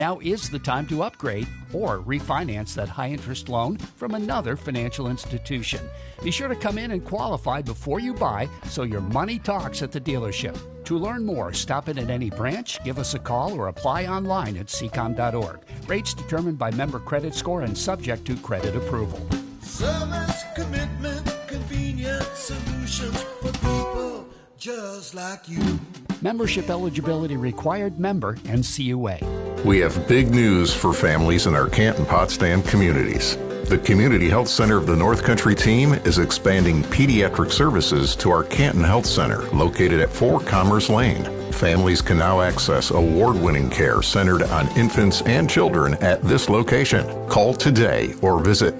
Now is the time to upgrade or refinance that high-interest loan from another financial institution. Be sure to come in and qualify before you buy so your money talks at the dealership. To learn more, stop in at any branch, give us a call, or apply online at ccom.org. Rates determined by member credit score and subject to credit approval. Service, commitment, convenient solutions for people just like you. Membership eligibility required. Member NCUA. We have big news for families in our Canton Potsdam communities. The Community Health Center of the North Country team is expanding pediatric services to our Canton Health Center, located at 4 Commerce Lane. Families can now access award-winning care centered on infants and children at this location. Call today or visit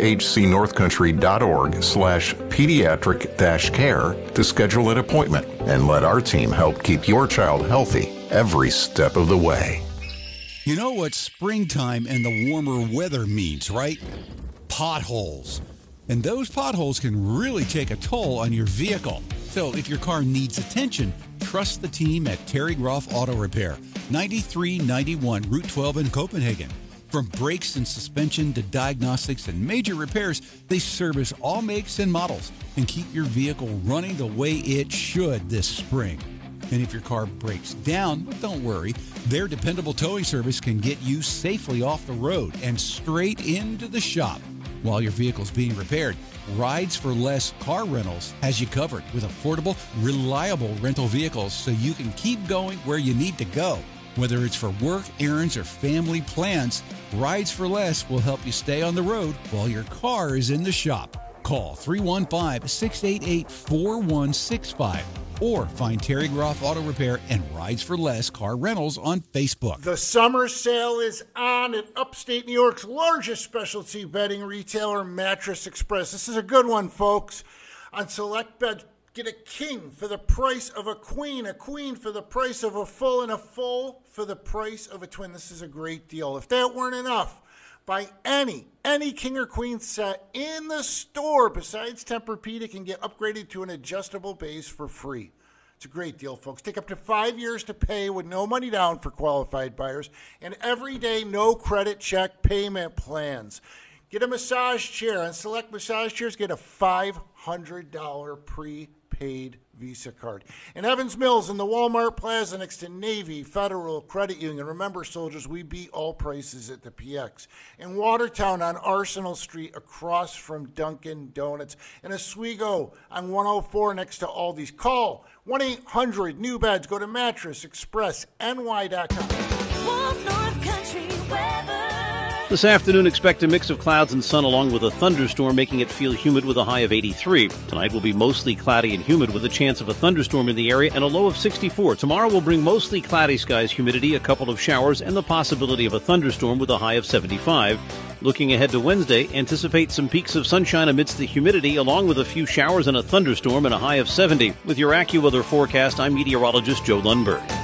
chcnorthcountry.org/pediatric-care to schedule an appointment and let our team help keep your child healthy every step of the way. You know what springtime and the warmer weather means, right? Potholes. And those potholes can really take a toll on your vehicle. So if your car needs attention, trust the team at Terry Groff Auto Repair, 9391 Route 12 in Copenhagen. From brakes and suspension to diagnostics and major repairs, they service all makes and models and keep your vehicle running the way it should this spring. And if your car breaks down, don't worry. Their dependable towing service can get you safely off the road and straight into the shop. While your vehicle's being repaired, Rides for Less Car Rentals has you covered with affordable, reliable rental vehicles so you can keep going where you need to go. Whether it's for work, errands, or family plans, Rides for Less will help you stay on the road while your car is in the shop. Call 315-688-4165 or find Terry Groff Auto Repair and Rides for Less Car Rentals on Facebook. The summer sale is on at upstate New York's largest specialty bedding retailer, Mattress Express. This is a good one, folks. On select beds, get a king for the price of a queen for the price of a full, and a full for the price of a twin. This is a great deal. If that weren't enough, buy any king or queen set in the store besides Tempur-Pedic and get upgraded to an adjustable base for free. It's a great deal, folks. Take up to 5 years to pay with no money down for qualified buyers and everyday no credit check payment plans. Get a massage chair. On select massage chairs, get a $500 prepaid Visa card. In Evans Mills, in the Walmart Plaza next to Navy Federal Credit Union. Remember, soldiers, we beat all prices at the PX. In Watertown on Arsenal Street across from Dunkin' Donuts. In Oswego on 104 next to Aldi's. Call 1-800-NEW-BEDS. Go to MattressExpressNY.com. North Country weather. This afternoon, expect a mix of clouds and sun along with a thunderstorm, making it feel humid with a high of 83. Tonight will be mostly cloudy and humid with a chance of a thunderstorm in the area and a low of 64. Tomorrow will bring mostly cloudy skies, humidity, a couple of showers, and the possibility of a thunderstorm with a high of 75. Looking ahead to Wednesday, anticipate some peaks of sunshine amidst the humidity, along with a few showers and a thunderstorm and a high of 70. With your AccuWeather forecast, I'm meteorologist Joe Lundberg.